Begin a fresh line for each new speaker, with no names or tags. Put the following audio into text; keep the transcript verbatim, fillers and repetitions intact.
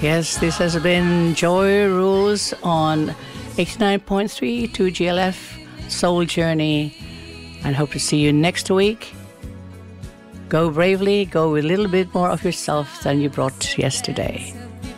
Yes, this has been Joy Rules on eighty-nine point three two G L F Soul Journey, and hope to see you next week. Go bravely, go with a little bit more of yourself than you brought yesterday.